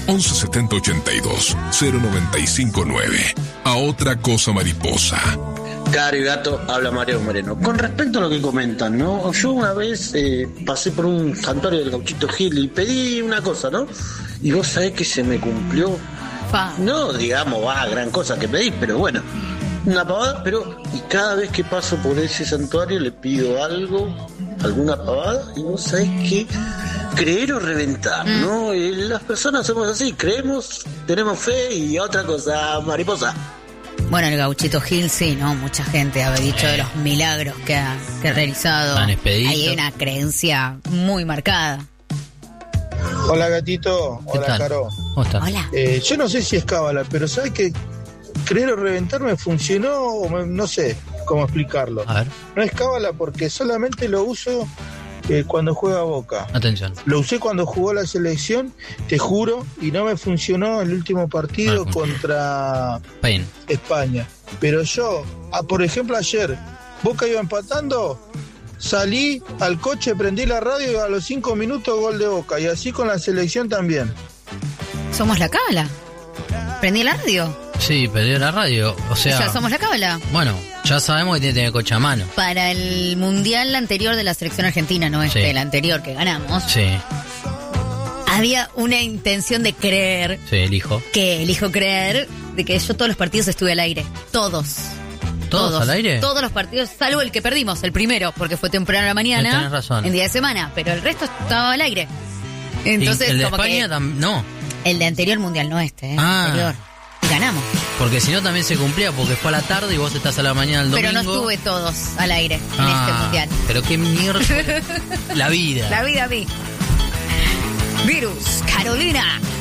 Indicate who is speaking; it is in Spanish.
Speaker 1: 11 70 82 095 9. A otra cosa mariposa.
Speaker 2: Cari Gato, habla Mario Moreno. Con respecto a lo que comentan, ¿no? Yo una vez pasé por un santuario del Gauchito Gil y pedí una cosa, ¿no? Y vos sabés que se me cumplió. No, digamos, gran cosa que pedí, pero bueno, una pavada, y cada vez que paso por ese santuario le pido algo, alguna pavada, y vos sabés que creer o reventar, ¿no? Y las personas somos así, creemos, tenemos fe y otra cosa, mariposa.
Speaker 3: Bueno, el Gauchito Gil, sí, ¿no? Mucha gente ha dicho de los milagros que ha realizado. Hay una creencia muy marcada.
Speaker 4: Hola, Gatito. Hola, Caro.
Speaker 3: Hola.
Speaker 4: Yo no sé si es cábala, pero ¿sabes qué? Creer o reventar me funcionó, no sé cómo explicarlo.
Speaker 5: A ver.
Speaker 4: No es cábala porque solamente lo uso cuando juega Boca.
Speaker 5: Atención.
Speaker 4: Lo usé cuando jugó la selección, te juro, y no me funcionó el último partido contra España. Pero yo, por ejemplo, ayer, Boca iba empatando, salí al coche, prendí la radio y a los 5 minutos gol de Boca. Y así con la selección también.
Speaker 3: Somos la cábala. ¿Prendí la radio?
Speaker 5: Sí, prendí la radio. O sea,
Speaker 3: somos la cábala.
Speaker 5: Bueno, ya sabemos que tiene que tener coche a mano.
Speaker 3: Para el mundial anterior de la selección argentina, no el anterior que ganamos.
Speaker 5: Sí.
Speaker 3: Había una intención de creer.
Speaker 5: Sí, elijo
Speaker 3: creer de que yo todos los partidos estuve al aire. Todos
Speaker 5: al aire?
Speaker 3: Todos los partidos, salvo el que perdimos, el primero, porque fue temprano a la mañana.
Speaker 5: Tenés razón.
Speaker 3: En día de semana, pero el resto estaba al aire. Entonces,
Speaker 5: ¿Y el de
Speaker 3: como
Speaker 5: España no?
Speaker 3: El de anterior mundial, no anterior. Y ganamos.
Speaker 5: Porque si no también se cumplía, porque fue a la tarde y vos estás a la mañana el domingo.
Speaker 3: Pero no estuve todos al aire en este mundial.
Speaker 5: Pero qué mierda. La vida.
Speaker 3: La vida a mí. Virus, Carolina.